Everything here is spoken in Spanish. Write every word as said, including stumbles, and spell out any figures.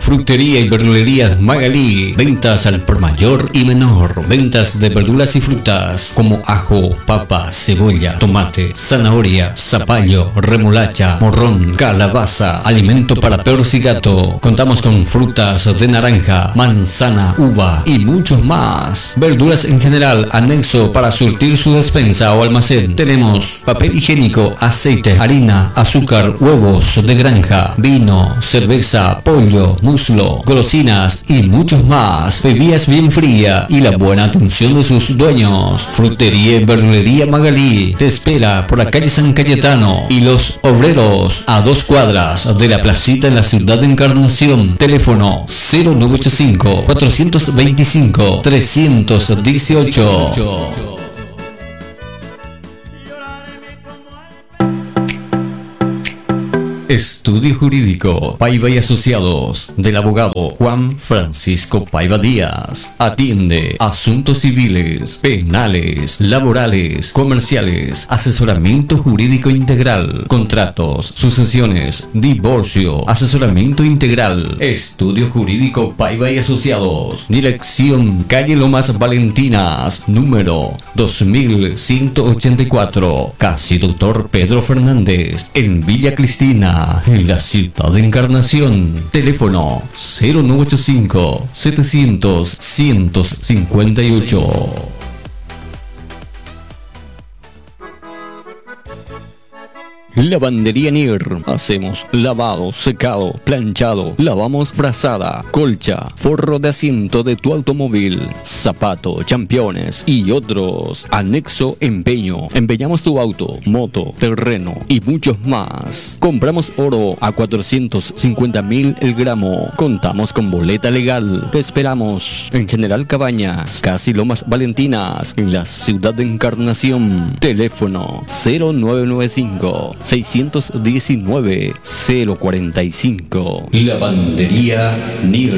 Frutería y verdulerías Magalí. Ventas al por mayor y menor. Ventas de verduras y frutas como ajo, papa, cebolla, tomate, zanahoria, zapallo, remolacha, morrón, calabaza, alimento para perros y gato. Contamos con frutas de naranja, manzana, uva y muchos más. Verduras en general, anexo para surtir su despensa o almacén. Tenemos papel higiénico, aceite, harina, azúcar, huevos de granja, vino, cerveza, pollo, muslo, golosinas y muchos más. Bebidas bien fría y la buena atención de sus dueños. Frutería y verdulería Magalí te espera por la calle San Cayetano y Los Obreros, a dos cuadras de la placita en la ciudad de Encarnación. Teléfono cero nueve ocho cinco, cuatro dos cinco, tres uno ocho. Estudio Jurídico Paiva y Asociados del abogado Juan Francisco Paiva Díaz. Atiende asuntos civiles, penales, laborales, comerciales, asesoramiento jurídico integral, contratos, sucesiones, divorcio, asesoramiento integral. Estudio Jurídico Paiva y Asociados. Dirección calle Lomas Valentinas, número dos mil ciento ochenta y cuatro. Casi Doctor Pedro Fernández, en Villa Cristina, en la ciudad de Encarnación. Teléfono cero nueve ocho cinco, setecientos, ciento cincuenta y ocho. Lavandería Nier. Hacemos lavado, secado, planchado, lavamos frazada, colcha, forro de asiento de tu automóvil, zapato, championes y otros. Anexo empeño. Empeñamos tu auto, moto, terreno y muchos más. Compramos oro a cuatrocientos cincuenta mil el gramo. Contamos con boleta legal. Te esperamos en General Cabañas, casi Lomas Valentinas, en la ciudad de Encarnación. Teléfono cero nueve nueve cinco, seiscientos diecinueve, cero cuarenta y cinco. Lavandería Nier.